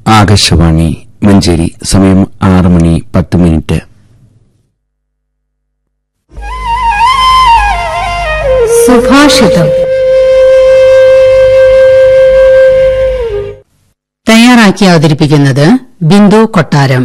ആകാശവാണി മഞ്ചേരി. സമയം 6:10. സുഭാഷിതം തയ്യാറാക്കി അവതരിപ്പിക്കുന്നത് ബിന്ദു കൊട്ടാരം.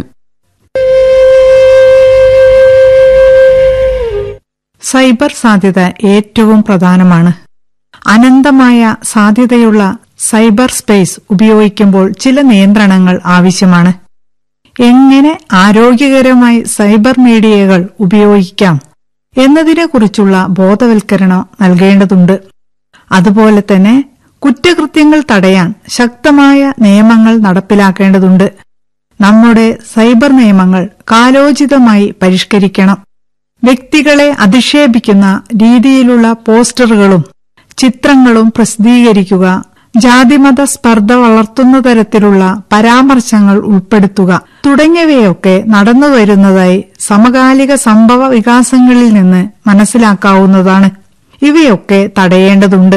സൈബർ സാധ്യത ഏറ്റവും പ്രധാനമാണ്. അനന്തമായ സാധ്യതയുള്ള സൈബർ സ്പേസ് ഉപയോഗിക്കുമ്പോൾ ചില നിയന്ത്രണങ്ങൾ ആവശ്യമാണ്. എങ്ങനെ ആരോഗ്യകരമായി സൈബർ മീഡിയകൾ ഉപയോഗിക്കാം എന്നതിനെക്കുറിച്ചുള്ള ബോധവൽക്കരണം നൽകേണ്ടതുണ്ട്. അതുപോലെ തന്നെ കുറ്റകൃത്യങ്ങൾ തടയാൻ ശക്തമായ നിയമങ്ങൾ നടപ്പിലാക്കേണ്ടതുണ്ട്. നമ്മുടെ സൈബർ നിയമങ്ങൾ കാലോചിതമായി പരിഷ്കരിക്കണം. വ്യക്തികളെ അധിക്ഷേപിക്കുന്ന രീതിയിലുള്ള പോസ്റ്ററുകളും ചിത്രങ്ങളും പ്രസിദ്ധീകരിക്കുക, ജാതിമത സ്പർദ്ധ വളർത്തുന്ന തരത്തിലുള്ള പരാമർശങ്ങൾ ഉൾപ്പെടുത്തുക തുടങ്ങിയവയൊക്കെ നടന്നുവരുന്നതായി സമകാലിക സംഭവ വികാസങ്ങളിൽ നിന്ന് മനസ്സിലാക്കാവുന്നതാണ്. ഇവയൊക്കെ തടയേണ്ടതുണ്ട്.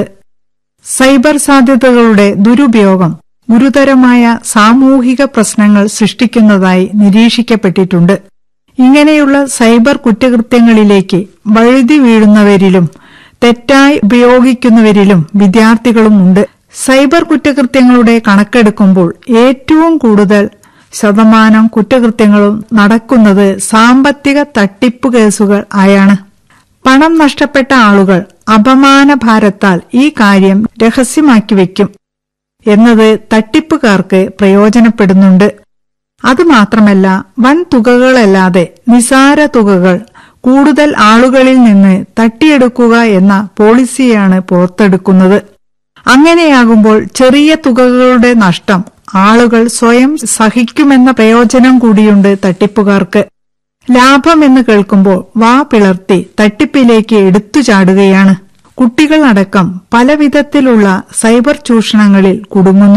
സൈബർ സാധ്യതകളുടെ ദുരുപയോഗം ഗുരുതരമായ സാമൂഹിക പ്രശ്നങ്ങൾ സൃഷ്ടിക്കുന്നതായി നിരീക്ഷിക്കപ്പെട്ടിട്ടുണ്ട്. ഇങ്ങനെയുള്ള സൈബർ കുറ്റകൃത്യങ്ങളിലേക്ക് വഴുതി വീഴുന്നവരിലും തെറ്റായി ഉപയോഗിക്കുന്നവരിലും വിദ്യാർത്ഥികളും ഉണ്ട്. സൈബർ കുറ്റകൃത്യങ്ങളുടെ കണക്കെടുക്കുമ്പോൾ ഏറ്റവും കൂടുതൽ ശതമാനം കുറ്റകൃത്യങ്ങളും നടക്കുന്നത് സാമ്പത്തിക തട്ടിപ്പ് കേസുകൾ ആയാണ്. പണം നഷ്ടപ്പെട്ട ആളുകൾ അപമാനഭാരത്താൽ ഈ കാര്യം രഹസ്യമാക്കി വയ്ക്കും എന്നത് തട്ടിപ്പുകാർക്ക് പ്രയോജനപ്പെടുന്നുണ്ട്. അതുമാത്രമല്ല, വൻ തുകകളല്ലാതെ നിസാര തുകകൾ കൂടുതൽ ആളുകളിൽ നിന്ന് തട്ടിയെടുക്കുക എന്ന പോളിസിയാണ് പുറത്തെടുക്കുന്നത്. അങ്ങനെയാകുമ്പോൾ ചെറിയ തുകകളുടെ നഷ്ടം ആളുകൾ സ്വയം സഹിക്കുമെന്ന പ്രയോജനം കൂടിയുണ്ട് തട്ടിപ്പുകാർക്ക്. ലാഭമെന്ന് കേൾക്കുമ്പോൾ വാ പിളർത്തി തട്ടിപ്പിലേക്ക് എടുത്തു ചാടുകയാണ്. കുട്ടികൾ അടക്കം പലവിധത്തിലുള്ള സൈബർ ചൂഷണങ്ങളിൽ കുടുങ്ങുന്നു.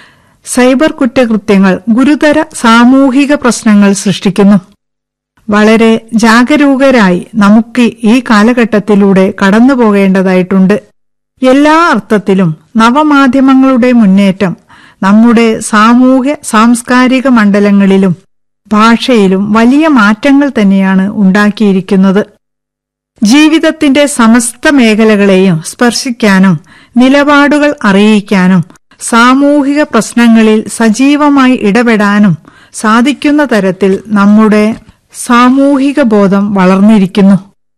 സൈബർ കുറ്റകൃത്യങ്ങൾ ഗുരുതര സാമൂഹിക പ്രശ്നങ്ങൾ സൃഷ്ടിക്കുന്നു. വളരെ ജാഗരൂകരായി നമുക്ക് ഈ കാലഘട്ടത്തിലൂടെ കടന്നുപോകേണ്ടതായിട്ടുണ്ട്. എല്ലാ അർത്ഥത്തിലും നവമാധ്യമങ്ങളുടെ മുന്നേറ്റം നമ്മുടെ സാമൂഹ്യ സാംസ്കാരിക മണ്ഡലങ്ങളിലും ഭാഷയിലും വലിയ മാറ്റങ്ങൾ തന്നെയാണ് ഉണ്ടാക്കിയിരിക്കുന്നത്. ജീവിതത്തിന്റെ സമസ്ത മേഖലകളെയും സ്പർശിക്കാനും നിലപാടുകൾ അറിയിക്കാനും സാമൂഹിക പ്രശ്നങ്ങളിൽ സജീവമായി ഇടപെടാനും സാധിക്കുന്ന തരത്തിൽ നമ്മുടെ സാമൂഹിക ബോധം വളർന്നിരിക്കുന്നു.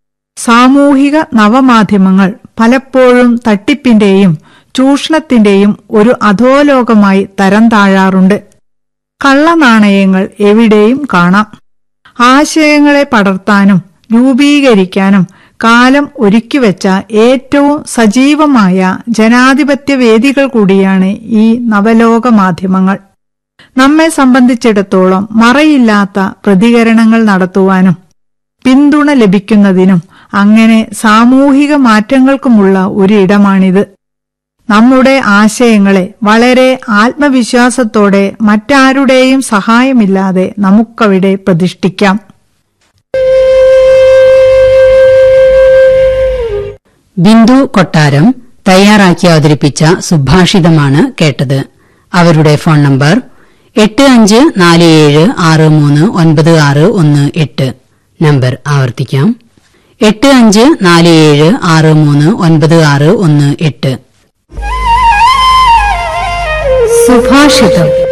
സാമൂഹിക നവമാധ്യമങ്ങൾ പലപ്പോഴും തട്ടിപ്പിന്റെയും ചൂഷണത്തിന്റെയും ഒരു അധോലോകമായി തരം താഴാറുണ്ട്. കള്ളനാണയങ്ങൾ എവിടെയും കാണാം. ആശയങ്ങളെ പടർത്താനും രൂപീകരിക്കാനും കാലം ഒരുക്കിവെച്ച ഏറ്റവും സജീവമായ ജനാധിപത്യ വേദികൾ കൂടിയാണ് ഈ നവലോക മാധ്യമങ്ങൾ. നമ്മെ സംബന്ധിച്ചിടത്തോളം മറയില്ലാത്ത പ്രതികരണങ്ങൾ നടത്തുവാനും പിന്തുണ ലഭിക്കുന്നതിനും അങ്ങനെ സാമൂഹിക മാറ്റങ്ങൾക്കുമുള്ള ഒരിടമാണിത്. നമ്മുടെ ആശയങ്ങളെ വളരെ ആത്മവിശ്വാസത്തോടെ മറ്റാരുടെയും സഹായമില്ലാതെ നമുക്കവിടെ പ്രതിഷ്ഠിക്കാം. ബിന്ദു കൊട്ടാരം തയ്യാറാക്കി അവതരിപ്പിച്ച സുഭാഷിതമാണ് കേട്ടത്. അവരുടെ ഫോൺ നമ്പർ 8547639618. നമ്പർ ആവർത്തിക്കാം, 8547639618. സുഭാഷിതം.